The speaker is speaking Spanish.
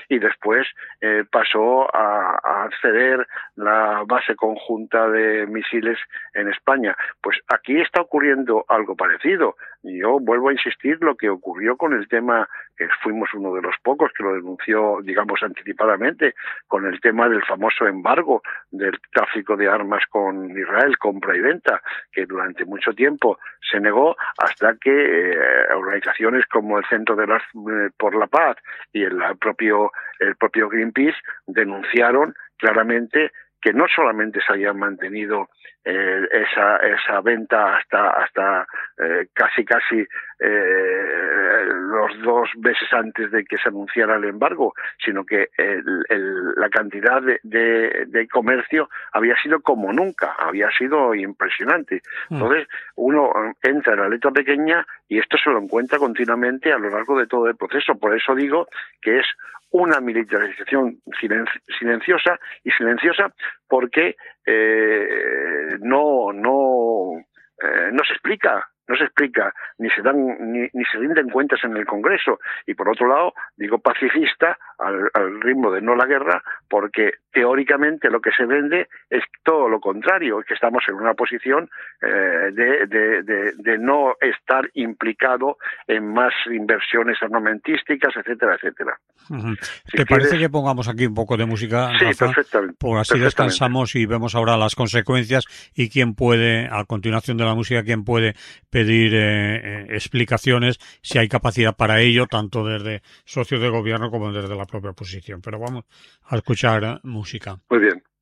y después pasó a ceder la base conjunta de misiles en España. Pues aquí está ocurriendo algo parecido. Yo vuelvo a insistir lo que ocurrió con el tema, que fuimos uno de los pocos que lo denunció, digamos, anticipadamente, con el tema del famoso embargo del tráfico de armas con Israel, compra y venta, que durante mucho tiempo se negó hasta que organizaciones como el Centro por la Paz y el propio Greenpeace denunciaron claramente que no solamente se había mantenido esa venta hasta casi los 2 meses antes de que se anunciara el embargo, sino que la cantidad de comercio había sido como nunca, había sido impresionante. Entonces, uno entra en la letra pequeña y esto se lo encuentra continuamente a lo largo de todo el proceso. Por eso digo que es una militarización silenciosa porque no se explica, ni se rinden cuentas en el Congreso. Y por otro lado, digo pacifista al ritmo de no la guerra, porque teóricamente lo que se vende es todo lo contrario, es que estamos en una posición de no estar implicado en más inversiones armamentísticas, etcétera, etcétera. ¿Te parece que pongamos aquí un poco de música, sí, Rafa? Perfectamente. Por así descansamos y vemos ahora las consecuencias y quién puede, a continuación de la música, quién puede pedir explicaciones, si hay capacidad para ello, tanto desde socios de gobierno como desde la propia oposición. Pero vamos a escuchar música. Muy bien.